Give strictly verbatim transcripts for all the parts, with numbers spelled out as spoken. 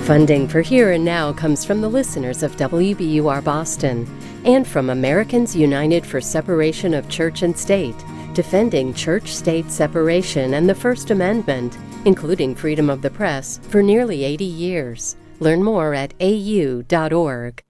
Funding for Here and Now comes from the listeners of W B U R Boston and from Americans United for Separation of Church and State, defending church-state separation and the First Amendment, including freedom of the press, for nearly eighty years. Learn more at a u dot org.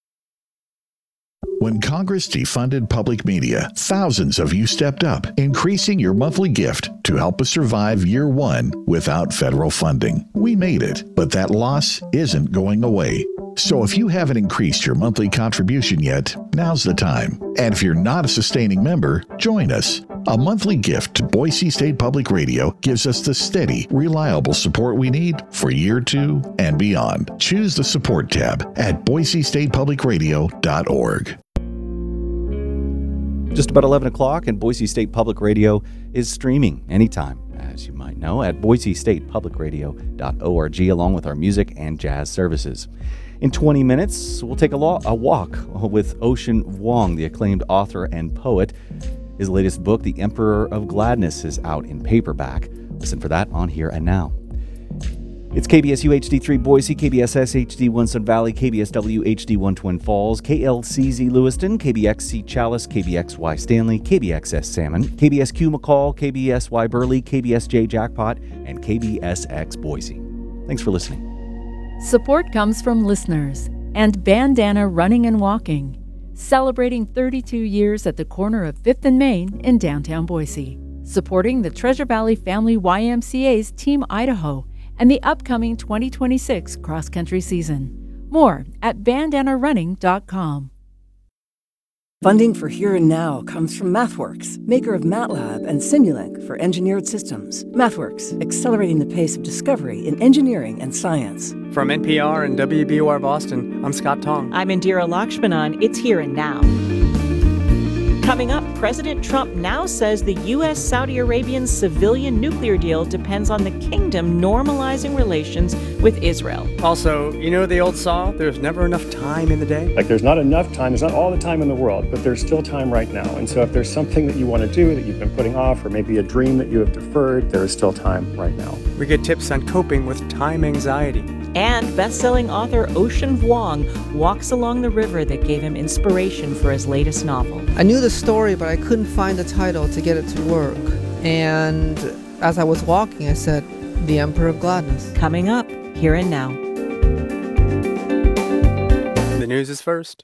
When Congress defunded public media, thousands of you stepped up, increasing your monthly gift to help us survive year one without federal funding. We made it, but that loss isn't going away. So if you haven't increased your monthly contribution yet, now's the time. And if you're not a sustaining member, join us. A monthly gift to Boise State Public Radio gives us the steady, reliable support we need for year two and beyond. Choose the support tab at boise state public radio dot org. Just about eleven o'clock, and Boise State Public Radio is streaming anytime, as you might know, at boise state public radio dot org, along with our music and jazz services. In twenty minutes, we'll take a, lo- a walk with Ocean Vuong, the acclaimed author and poet. His latest book, The Emperor of Gladness, is out in paperback. Listen for that on Here and Now. It's K B S U H D three Boise, K B S S H D one Sun Valley, K B S W H D one Twin Falls, K L C Z Lewiston, K B X C Chalice, K B X Y Stanley, K B X S Salmon, K B S Q McCall, K B S Y Burley, K B S J Jackpot, and K B S X Boise. Thanks for listening. Support comes from listeners and Bandana Running and Walking, celebrating thirty-two years at the corner of fifth and Main in downtown Boise, supporting the Treasure Valley Family Y M C A's Team Idaho and the upcoming twenty twenty-six cross-country season. More at bandana running dot com. Funding for Here and Now comes from MathWorks, maker of MATLAB and Simulink for engineered systems. MathWorks, accelerating the pace of discovery in engineering and science. From N P R and W B U R Boston, I'm Scott Tong. I'm Indira Lakshmanan. It's Here and Now. Coming up, President Trump now says the U S Saudi Arabian civilian nuclear deal depends on the kingdom normalizing relations with Israel. Also, you know the old saw, there's never enough time in the day? Like there's not enough time, there's not all the time in the world, but there's still time right now. And so if there's something that you want to do that you've been putting off, or maybe a dream that you have deferred, there is still time right now. We get tips on coping with time anxiety. And best-selling author Ocean Vuong walks along the river that gave him inspiration for his latest novel. I knew the story, but I couldn't find the title to get it to work. And as I was walking, I said, The Emperor of Gladness. Coming up, Here and Now. The news is first.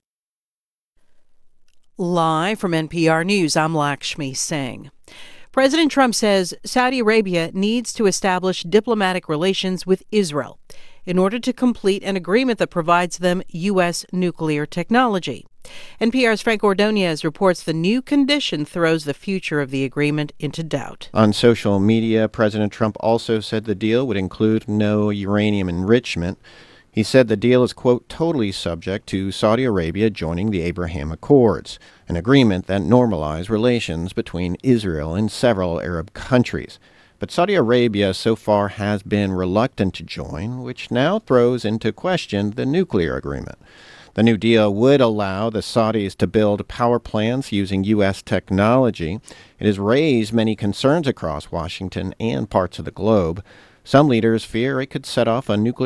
Live from N P R News, I'm Lakshmi Singh. President Trump says Saudi Arabia needs to establish diplomatic relations with Israel in order to complete an agreement that provides them U S nuclear technology. N P R's Frank Ordonez reports the new condition throws the future of the agreement into doubt. On social media, President Trump also said the deal would include no uranium enrichment. He said the deal is, quote, totally subject to Saudi Arabia joining the Abraham Accords, an agreement that normalized relations between Israel and several Arab countries. But Saudi Arabia so far has been reluctant to join, which now throws into question the nuclear agreement. The new deal would allow the Saudis to build power plants using U S technology. It has raised many concerns across Washington and parts of the globe. Some leaders fear it could set off a nuclear